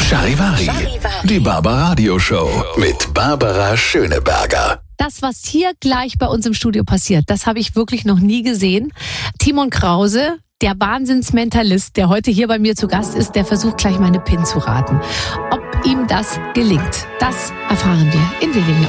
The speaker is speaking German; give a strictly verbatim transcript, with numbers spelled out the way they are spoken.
Charivari, die Barbaradio Show mit Barbara Schöneberger. Das, was hier gleich bei uns im Studio passiert, das habe ich wirklich noch nie gesehen. Timon Krause, der Wahnsinnsmentalist, der heute hier bei mir zu Gast ist, der versucht gleich meine P I N zu raten. Ob ihm das gelingt, das erfahren wir in wenigen